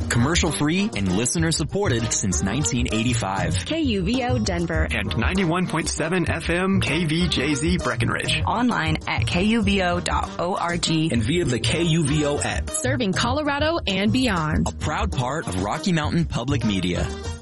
Commercial free and listener supported since 1985. KUVO Denver. And 91.7 FM KVJZ Breckenridge. Online at KUVO.org. And via the KUVO app. Serving Colorado and beyond. A proud part of Rocky Mountain Public Media.